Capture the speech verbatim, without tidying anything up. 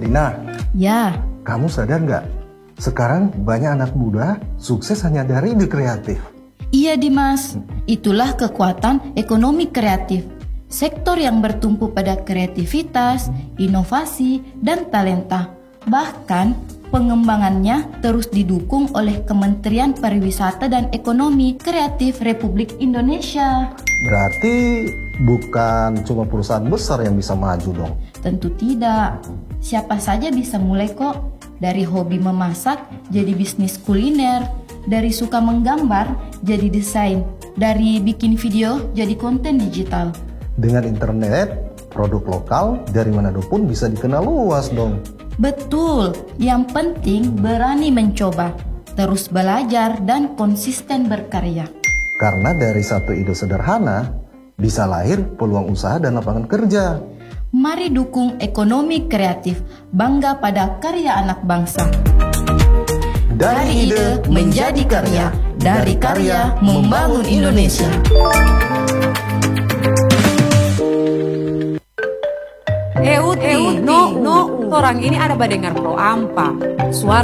Lina, Ya, kamu sadar nggak? Sekarang banyak anak muda sukses hanya dari ide kreatif. iya Dimas. Itulah kekuatan ekonomi kreatif. Sektor yang bertumpu pada kreativitas, inovasi, dan talenta. Bahkan pengembangannya terus didukung oleh Kementerian Pariwisata dan Ekonomi Kreatif Republik Indonesia. Berarti bukan cuma perusahaan besar yang bisa maju dong. Tentu tidak. Siapa saja bisa mulai kok. Dari hobi memasak jadi bisnis kuliner, dari suka menggambar jadi desain, dari bikin video jadi konten digital. Dengan internet, produk lokal dari Manado pun bisa dikenal luas dong. Betul, yang penting berani mencoba, terus belajar dan konsisten berkarya. Karena dari satu ide sederhana, bisa lahir peluang usaha dan lapangan kerja. Mari dukung ekonomi kreatif, bangga pada karya anak bangsa. Dari ide menjadi karya, dari karya membangun Indonesia. Eh Uti, no, no, orang ini ada badengar pro ampa. Suara